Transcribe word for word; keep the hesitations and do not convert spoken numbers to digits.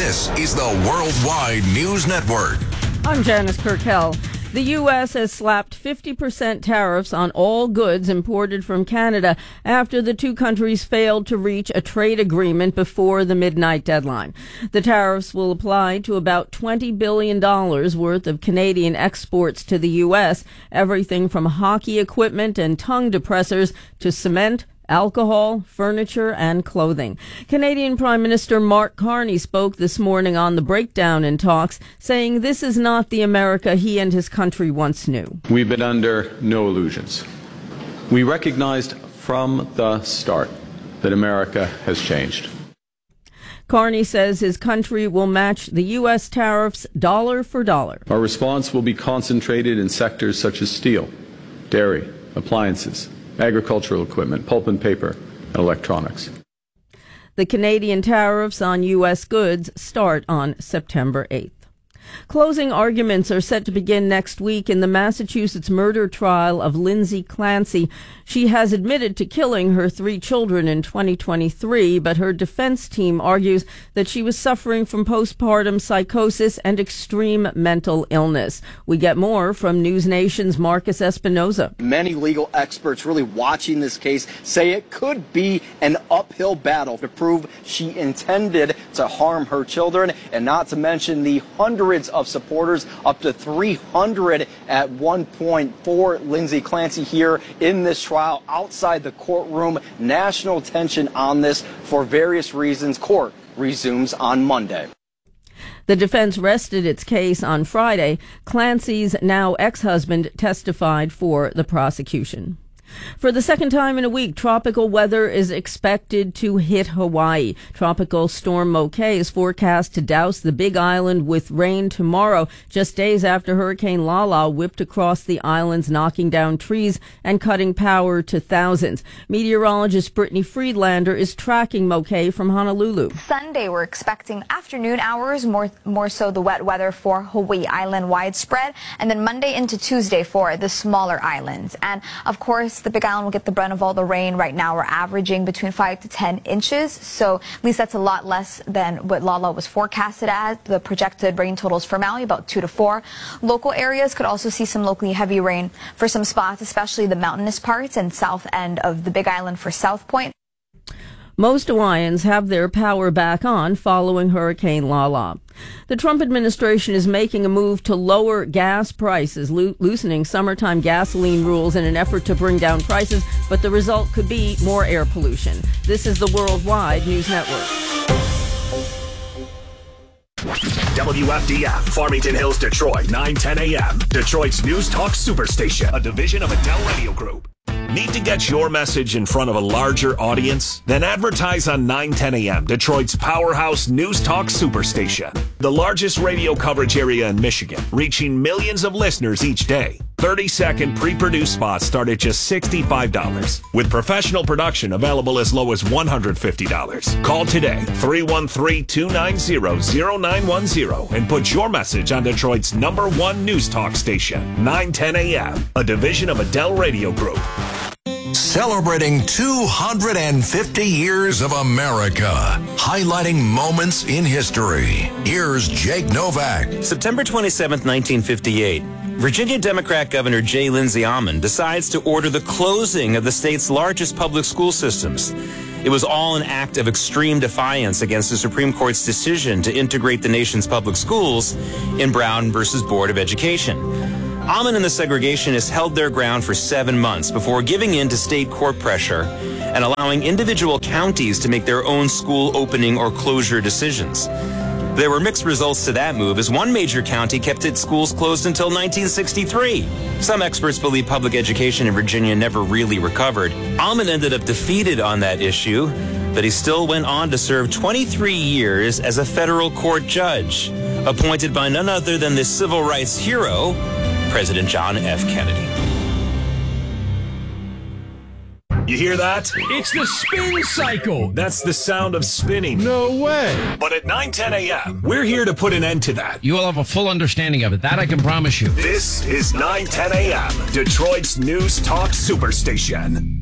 This is the Worldwide News Network. I'm Janice Kirkell. The U S has slapped fifty percent tariffs on all goods imported from Canada after the two countries failed to reach a trade agreement before the midnight deadline. The tariffs will apply to about twenty billion dollars worth of Canadian exports to the U S, everything from hockey equipment and tongue depressors to cement, alcohol, furniture, and clothing. Canadian Prime Minister Mark Carney spoke this morning on the breakdown in talks, saying this is not the America he and his country once knew. We've been under no illusions. We recognized from the start that America has changed. Carney says his country will match the U S tariffs dollar for dollar. Our response will be concentrated in sectors such as steel, dairy, appliances, agricultural equipment, pulp and paper, and electronics. The Canadian tariffs on U S goods start on September eighth. Closing arguments are set to begin next week in the Massachusetts murder trial of Lindsay Clancy. She has admitted to killing her three children in twenty twenty-three, but her defense team argues that she was suffering from postpartum psychosis and extreme mental illness. We get more from News Nation's Marcus Espinoza. Many legal experts really watching this case say it could be an uphill battle to prove she intended to harm her children, and not to mention the hundreds of supporters, up to three hundred at one point, for Lindsay Clancy here in this trial outside the courtroom. National tension on this for various reasons. Court resumes on Monday. The defense rested its case on Friday. Clancy's now ex-husband testified for the prosecution. For the second time in a week, tropical weather is expected to hit Hawaii. Tropical storm Moke is forecast to douse the Big Island with rain tomorrow, just days after Hurricane Lala whipped across the islands, knocking down trees and cutting power to thousands. Meteorologist Brittany Friedlander is tracking Moke from Honolulu. Sunday, we're expecting afternoon hours, more, more so the wet weather for Hawaii Island widespread, and then Monday into Tuesday for the smaller islands. And, of course, the Big Island will get the brunt of all the rain. Right now we're averaging between five to ten inches, so at least that's a lot less than what Lala was forecasted as. The projected rain totals for Maui, about two to four. Local areas could also see some locally heavy rain for some spots, especially the mountainous parts and south end of the Big Island for South Point. Most Hawaiians have their power back on following Hurricane Lala. The Trump administration is making a move to lower gas prices, lo- loosening summertime gasoline rules in an effort to bring down prices, but the result could be more air pollution. This is the Worldwide News Network. W F D F, Farmington Hills, Detroit, nine ten a.m. Detroit's News Talk Superstation, a division of Adele Radio Group. Need to get your message in front of a larger audience? Then advertise on nine ten a.m., Detroit's powerhouse News Talk Superstation. The largest radio coverage area in Michigan, reaching millions of listeners each day. thirty-second pre-produced spots start at just sixty-five dollars, with professional production available as low as one hundred fifty dollars. Call today, three one three, two nine zero, zero nine one zero, and put your message on Detroit's number one News Talk station, nine ten a.m., a division of Adele Radio Group. Celebrating two hundred fifty years of America, highlighting moments in history. Here's Jake Novak. September twenty-seventh, nineteen fifty-eight. Virginia Democrat Governor J. Lindsay Almond decides to order the closing of the state's largest public school systems. It was all an act of extreme defiance against the Supreme Court's decision to integrate the nation's public schools in Brown versus Board of Education. Almond and the segregationists held their ground for seven months before giving in to state court pressure and allowing individual counties to make their own school opening or closure decisions. There were mixed results to that move, as one major county kept its schools closed until nineteen sixty-three. Some experts believe public education in Virginia never really recovered. Almond ended up defeated on that issue, but he still went on to serve twenty-three years as a federal court judge, appointed by none other than the civil rights hero, President John F. Kennedy. You hear that? It's the spin cycle. That's the sound of spinning. No way. But at nine ten a.m., we're here to put an end to that. You will have a full understanding of it. That I can promise you. This is nine ten a.m., Detroit's News Talk Superstation.